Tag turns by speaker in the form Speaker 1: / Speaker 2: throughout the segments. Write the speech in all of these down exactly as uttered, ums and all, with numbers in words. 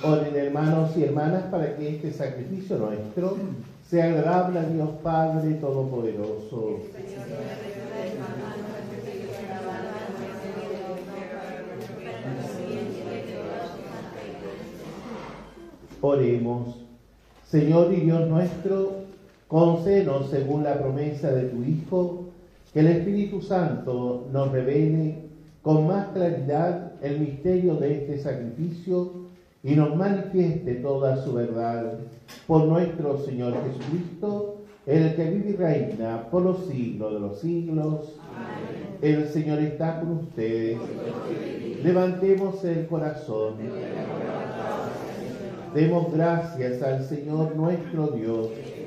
Speaker 1: Oren, hermanos y hermanas, para que este sacrificio nuestro sea agradable a Dios Padre Todopoderoso. Oremos. Señor y Dios nuestro, concédenos, según la promesa de tu Hijo, que el Espíritu Santo nos revele con más claridad el misterio de este sacrificio y nos manifieste toda su verdad. Por nuestro Señor Jesucristo, el que vive y reina por los siglos de los siglos. Amén. El Señor está con ustedes. Levantemos el corazón. Demos gracias al Señor nuestro Dios.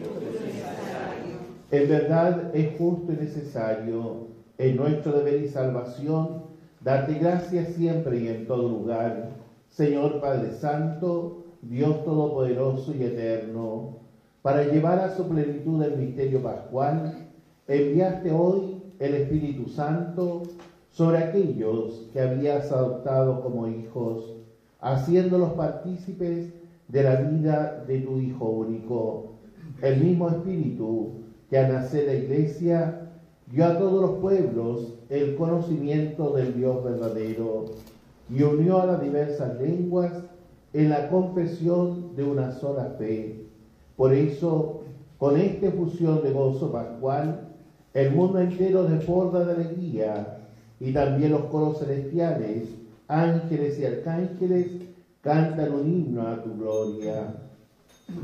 Speaker 1: En verdad es justo y necesario, en nuestro deber y salvación, darte gracias siempre y en todo lugar, Señor Padre Santo, Dios Todopoderoso y Eterno. Para llevar a su plenitud el misterio pascual, enviaste hoy el Espíritu Santo sobre aquellos que habías adoptado como hijos, haciéndolos partícipes de la vida de tu Hijo único. El mismo Espíritu que al nacer la Iglesia dio a todos los pueblos el conocimiento del Dios verdadero y unió a las diversas lenguas en la confesión de una sola fe. Por eso, con esta efusión de gozo pascual, el mundo entero desborda de alegría, y también los coros celestiales, ángeles y arcángeles, cantan un himno a tu gloria.